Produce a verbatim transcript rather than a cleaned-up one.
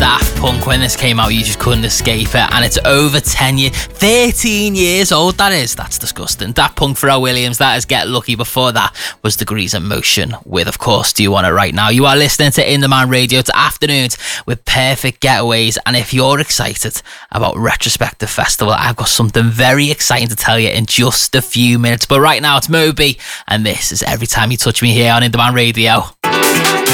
Daft Punk. When this came out, you just couldn't escape it. And it's over ten years, thirteen years old, that is. That's disgusting. Daft Punk, Pharrell Williams, that is Get Lucky. Before that was Degrees of Motion with, of course, Do You Want It Right Now. You are listening to In Demand Radio. It's afternoons with Perfect Getaways. And if you're excited about Retrospective Festival, I've got something very exciting to tell you in just a few minutes. But right now, it's Moby, and this is Every Time You Touch Me here on In Demand Radio.